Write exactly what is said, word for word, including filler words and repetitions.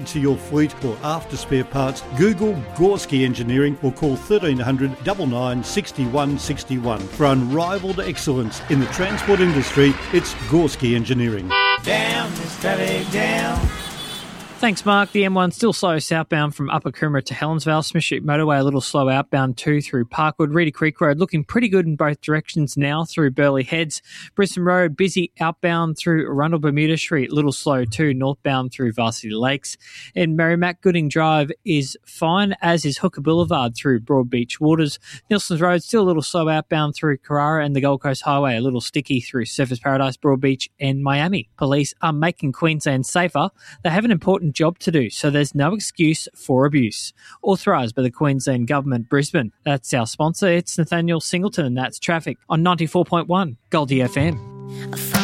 to your fleet or after spare parts, Google Gorski Engineering or call thirteen hundred nine nine six one six one. For unrivaled excellence in the transport industry, it's Gorski Engineering. Down, steady down. Thanks, Mark. The M one still slow southbound from Upper Coomera to Helensvale. Smith Street Motorway a little slow outbound too through Parkwood. Reedy Creek Road looking pretty good in both directions now through Burleigh Heads. Brisbane Road busy outbound through Arundel Bermuda Street. Little slow too northbound through Varsity Lakes. In Merrimack, Gooding Drive is fine, as is Hooker Boulevard through Broadbeach Waters. Nilson's Road still a little slow outbound through Carrara, and the Gold Coast Highway a little sticky through Surfers Paradise, Broadbeach and Miami. Police are making Queensland safer. They have an important job to do, so there's no excuse for abuse. Authorised by the Queensland Government, Brisbane. That's our sponsor. It's Nathaniel Singleton, and that's Traffic on ninety-four point one Goldie F M.